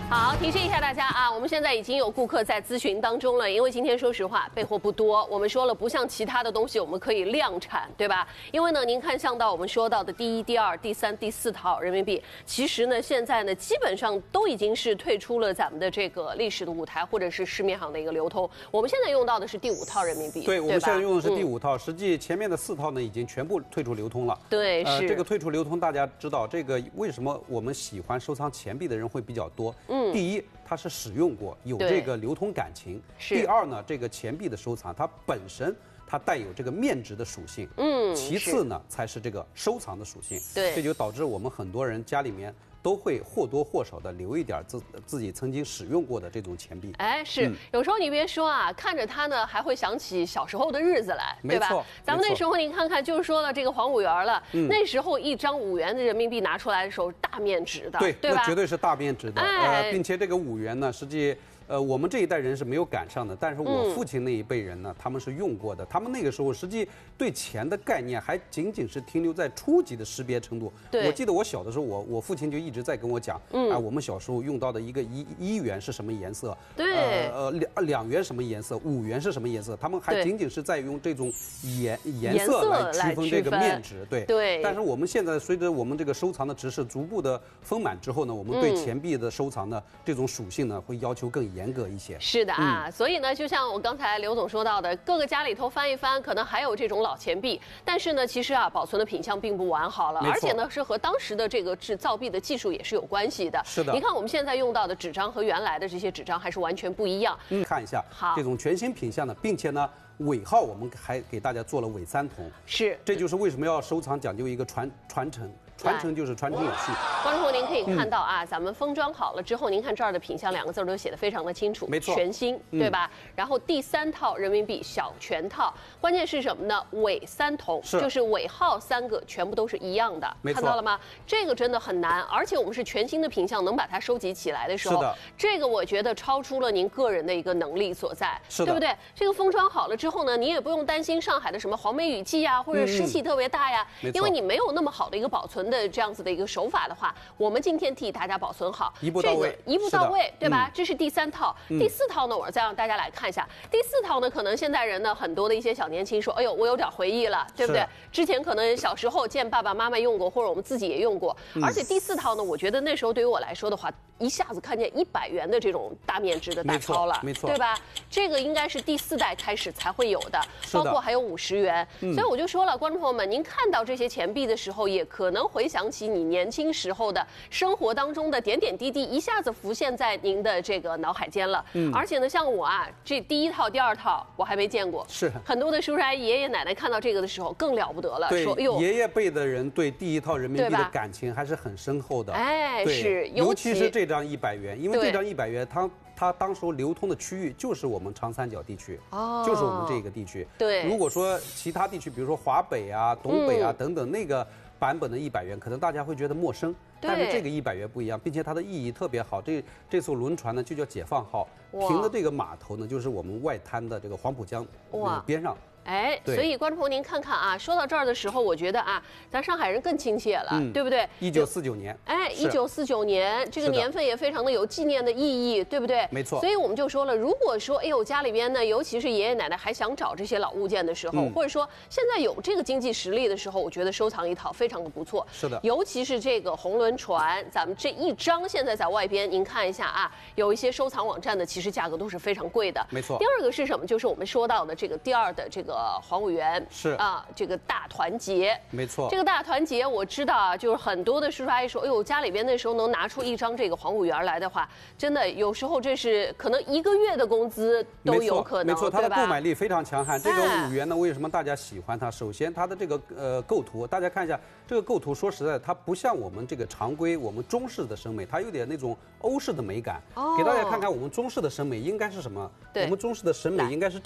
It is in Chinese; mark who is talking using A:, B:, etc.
A: 好，提示一下大家啊，我们现在已经有顾客在咨询当中了。因为今天说实话备货不多，我们说了不像其他的东西我们可以量产，对吧？因为呢，您看像到我们说到的第一、第二、第三、第四套人民币，其实呢现在呢基本上都已经是退出了咱们的这个历史的舞台或者是市面上的一个流通。我们现在用到的是第五套人民币，
B: 对，我们现在用的是第五套，实际前面的4套呢已经全部退出流通了。
A: 对，是
B: 这个退出流通，大家知道这个为什么我们喜欢收藏钱币的人会比较多？第一，它是使用过，有这个流通感情；第二呢，这个钱币的收藏，它本身它带有这个面值的属性。其次呢，才是这个收藏的属性。
A: 对，
B: 这就导致我们很多人家里面都会或多或少的留一点自己曾经使用过的这种钱币。
A: 哎，是，有时候你别说啊，看着它呢，还会想起小时候的日子来，对吧？咱们那时候您看看，就是说了这个黄5元了，那时候一张5元的人民币拿出来的时候，大面值的，对吧？
B: 那绝对是大面值的。并且这个5元呢，实际。我们这一代人是没有赶上的，但是我父亲那一辈人呢，他们是用过的。他们那个时候实际对钱的概念还仅仅是停留在初级的识别程度。我记得我小的时候，我父亲就一直在跟我讲，我们小时候用到的一个1元是什么颜色，
A: 对
B: ，2元什么颜色，5元是什么颜色，他们还仅仅是在用这种颜色来区分这个面值。对。但是我们现在随着我们这个收藏的知识逐步的丰满之后呢，我们对钱币的收藏呢这种属性呢会要求更严格一些。
A: 是的啊，所以呢，就像我刚才刘总说到的，各个家里头翻一翻，可能还有这种老钱币，但是呢，其实啊，保存的品相并不完好了，而且呢，是和当时的这个造币的技术也是有关系的。
B: 是的，
A: 你看我们现在用到的纸张和原来的这些纸张还是完全不一样。
B: 看一下，
A: 好，
B: 这种全新品相的，并且呢，尾号我们还给大家做了伪3铜。
A: 是，
B: 这就是为什么要收藏讲究一个传承。传承就是传承有序。
A: 观众朋友，您可以看到啊，咱们封装好了之后，您看这儿的品相2个字都写得非常的清楚，
B: 没错，
A: 全新，对吧？然后第3套人民币小全套，关键是什么呢？伪3铜，就是尾号3个全部都是一样的，看到了吗？这个真的很难，而且我们是全新的品相，能把它收集起来的时候，这个我觉得超出了您个人的一个能力所在，对不对？这个封装好了之后呢，你也不用担心上海的什么黄梅雨季呀，或者湿气特别大呀，因为你没有那么好的一个保存的这样子的一个手法的话，我们今天替大家保存好，
B: 一步到位，
A: 一步到位，对吧？这是第3套，第4套呢，我再让大家来看一下。第4套呢，可能现代人呢，很多的一些小年轻说，哎呦，我有点回忆了，对不对？之前可能小时候见爸爸妈妈用过，或者我们自己也用过。而且第4套呢，我觉得那时候对于我来说的话，一下子看见100元的这种大面值的大钞了，
B: 没错，
A: 对吧？这个应该是第4代开始才会有的，包括还有50元。所以我就说了，观众朋友们，您看到这些钱币的时候，也可能回想起你年轻时候的生活当中的点点滴滴，一下子浮现在您的这个脑海间了。而且呢，像我啊，这第1套、第2套我还没见过，
B: 是
A: 很多的叔叔阿姨、爷爷奶奶看到这个的时候更了不得了，说哎呦，
B: 爷爷辈的人对第1套人民币的感情还是很深厚的。
A: 哎，是，
B: 尤其是这张100元，因为这张100元它当时流通的区域就是我们长三角地区，就是我们这个地区。
A: 对，
B: 如果说其他地区，比如说华北啊、东北啊等等那个版本的100元，可能大家会觉得陌生。但是这个100元不一样，并且它的意义特别好。这艘轮船呢就叫解放号，停的这个码头呢就是我们外滩的这个黄浦江边上。哎，
A: 所以观众朋友您看看啊，说到这儿的时候，我觉得啊，咱上海人更亲切了，对不对
B: ？1949年，
A: 哎，1949年这个年份也非常的有纪念的意义，对不对？
B: 没错。
A: 所以我们就说了，如果说哎呦家里边呢，尤其是爷爷奶奶还想找这些老物件的时候，或者说现在有这个经济实力的时候，我觉得收藏一套非常的不错。
B: 是的，
A: 尤其是这个红轮船，咱们这一张现在在外边，您看一下啊，有一些收藏网站的其实价格都是非常贵的。
B: 没错。
A: 第二个是什么？就是我们说到的这个第2的这个黄5元
B: 是
A: 啊，这个大团结，
B: 没错。
A: 这个大团结我知道啊，就是很多的叔叔阿姨说，哎呦，家里边那时候能拿出一张这个黄5元来的话，真的有时候这是可能1个月的工资都有可能，
B: 没错，它的购买力非常强悍。这个5元呢，为什么大家喜欢它？首先，它的这个构图，大家看一下这个构图，说实在，它不像我们这个常规我们中式的审美，它有点那种欧式的美感。给大家看看我们中式的审美应该是什么？我们中式的审美应该是